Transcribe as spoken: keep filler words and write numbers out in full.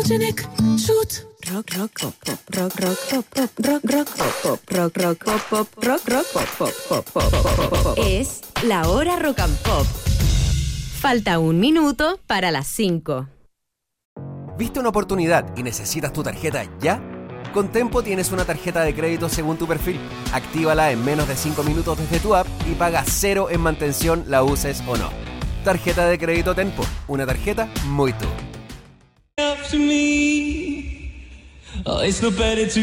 Photogenic shoot. Rock, rock, pop, pop, rock, rock, pop, pop, rock, rock, pop, pop, rock, rock, pop, pop, rock, rock, pop, pop, pop, pop, pop, pop. Es la hora rock and pop. Falta un minuto para las cinco. ¿Viste una oportunidad y necesitas tu tarjeta ya? Con Tempo tienes una tarjeta de crédito según tu perfil. Actívala en menos de cinco minutos desde tu app y paga cero en mantención, la uses o no. Tarjeta de crédito Tempo, una tarjeta muy tú.